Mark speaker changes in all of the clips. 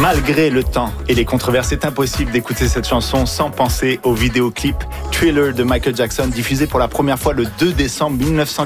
Speaker 1: Malgré le temps et les controverses, c'est impossible d'écouter cette chanson sans penser au vidéoclip Thriller de Michael Jackson, diffusé pour la première fois le 2 décembre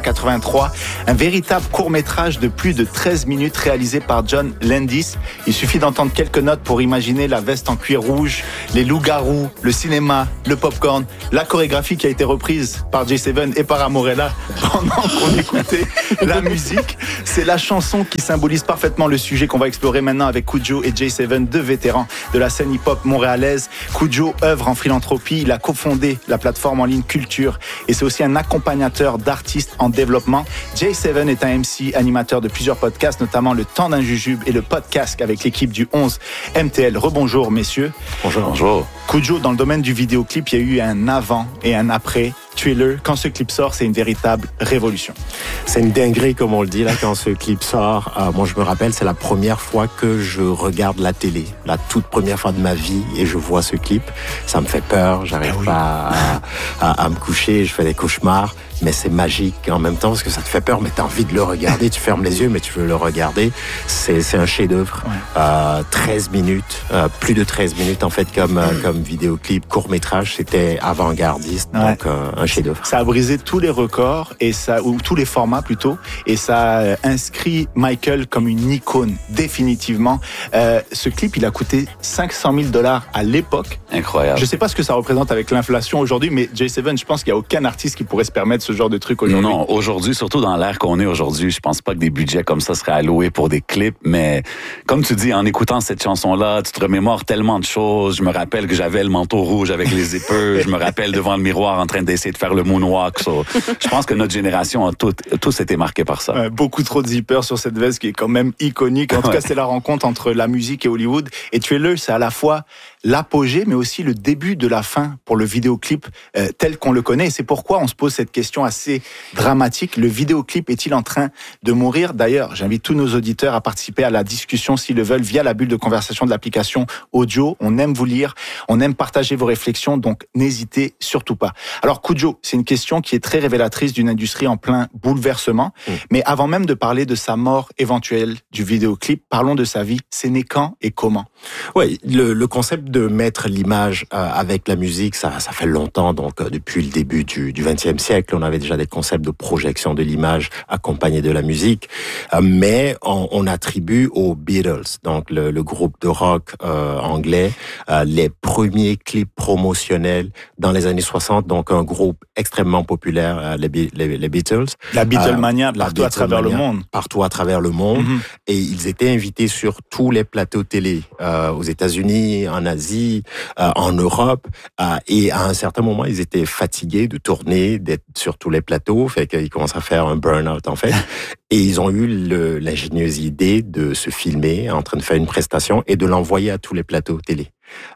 Speaker 1: 1983. Un véritable court-métrage de plus de 13 minutes réalisé par John Landis. Il suffit d'entendre quelques notes pour imaginer la veste en cuir rouge, les loups-garous, le cinéma, le popcorn, la chorégraphie qui a été reprise par J7 et par Amorella pendant qu'on écoutait la musique. C'est la chanson qui symbolise parfaitement le sujet qu'on va explorer maintenant avec Khujo et J7, deux vétérans de la scène hip-hop montréalaise. Khujo œuvre en philanthropie, il a cofondé la plateforme en ligne Culture et c'est aussi un accompagnateur d'artistes en développement. J7 est un MC animateur de plusieurs podcasts, notamment Le Temps d'un Jujube et le podcast avec l'équipe du 11 MTL. Rebonjour messieurs.
Speaker 2: Bonjour. Bonjour.
Speaker 1: Khujo, dans le domaine du vidéoclip, il y a eu un avant et un après Thriller. Quand ce clip sort, c'est une véritable révolution.
Speaker 2: C'est une dinguerie, comme on le dit, là, quand ce clip sort. Moi, je me rappelle, c'est la première fois que je regarde la télé. La toute première fois de ma vie, et je vois ce clip. Ça me fait peur, j'arrive pas à me coucher, je fais des cauchemars. Mais c'est magique en même temps, parce que ça te fait peur, mais t'as envie de le regarder. Tu fermes les yeux, mais tu veux le regarder. C'est un chef-d'œuvre. Ouais. 13 minutes, plus de 13 minutes, en fait, comme vidéoclip, court-métrage. C'était avant-gardiste, donc un chef-d'œuvre.
Speaker 1: Ça a brisé tous les records, ou tous les formats plutôt, et ça a inscrit Michael comme une icône, définitivement. Ce clip, il a coûté $500,000 à l'époque.
Speaker 3: Incroyable.
Speaker 1: Je sais pas ce que ça représente avec l'inflation aujourd'hui, mais J7, je pense qu'il y a aucun artiste qui pourrait se permettre ce genre de truc aujourd'hui.
Speaker 3: Non, aujourd'hui, surtout dans l'ère qu'on est aujourd'hui, je pense pas que des budgets comme ça seraient alloués pour des clips, mais comme tu dis, en écoutant cette chanson-là, tu te remémores tellement de choses. Je me rappelle que j'avais le manteau rouge avec les épeux, je me rappelle devant le miroir en train d'essayer de faire le moonwalk. Je pense que notre génération a tous été marqués par ça.
Speaker 1: Beaucoup trop de zippers sur cette veste qui est quand même iconique. En tout cas, c'est la rencontre entre la musique et Hollywood. Et Thriller, c'est à la fois l'apogée, mais aussi le début de la fin pour le vidéoclip tel qu'on le connaît. Et c'est pourquoi on se pose cette question assez dramatique. Le vidéoclip est-il en train de mourir? D'ailleurs, j'invite tous nos auditeurs à participer à la discussion s'ils le veulent via la bulle de conversation de l'application audio. On aime vous lire, on aime partager vos réflexions, donc n'hésitez surtout pas. Alors Khujo, c'est une question qui est très révélatrice d'une industrie en plein bouleversement. Mais avant même de parler de sa mort éventuelle du vidéoclip, parlons de sa vie. C'est né quand et comment?
Speaker 2: Oui, le concept de mettre l'image avec la musique, ça fait longtemps, donc depuis le début du XXe siècle, on avait déjà des concepts de projection de l'image accompagnés de la musique, mais on attribue aux Beatles, donc le groupe de rock anglais, les premiers clips promotionnels dans les années 60, donc un groupe extrêmement populaire, les Beatles.
Speaker 1: La Beatlemania partout à travers le monde.
Speaker 2: Partout à travers le monde. Et ils étaient invités sur tous les plateaux télé, aux États-Unis, en Asie, en Europe. Et à un certain moment, ils étaient fatigués de tourner, d'être sur tous les plateaux, fait qu'ils commencent à faire un burn-out en fait. Et ils ont eu l'ingénieuse idée de se filmer en train de faire une prestation et de l'envoyer à tous les plateaux télé.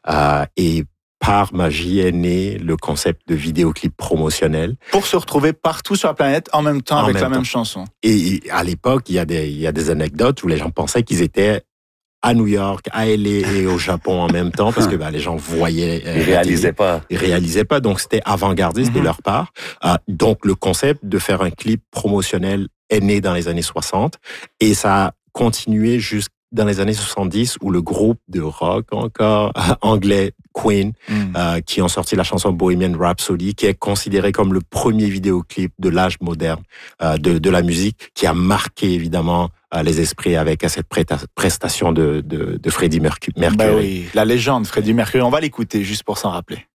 Speaker 2: Et par magie est né le concept de vidéoclip promotionnel.
Speaker 1: Pour se retrouver partout sur la planète en même temps avec la même chanson.
Speaker 2: Et à l'époque, il y a des anecdotes où les gens pensaient qu'ils étaient à New York, à LA et au Japon en même temps, parce que les gens voyaient...
Speaker 3: Ils réalisaient pas,
Speaker 2: donc c'était avant-gardiste de leur part. Donc le concept de faire un clip promotionnel est né dans les années 60, et ça a continué jusqu'à dans les années 70, où le groupe de rock encore anglais Queen, qui ont sorti la chanson Bohemian Rhapsody, qui est considéré comme le premier vidéoclip de l'âge moderne de la musique, qui a marqué évidemment les esprits avec cette prestation de Freddie Mercury.
Speaker 1: Bah oui, la légende Freddie Mercury. On va l'écouter juste pour s'en rappeler.